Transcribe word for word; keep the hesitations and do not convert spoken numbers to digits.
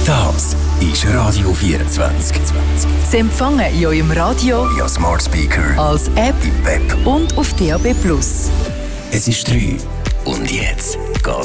Das ist Radio vierundzwanzig. Sie empfangen in eurem Radio, via Smart Speaker, als App im Web und auf D A B plus. Es ist drei. Und jetzt geht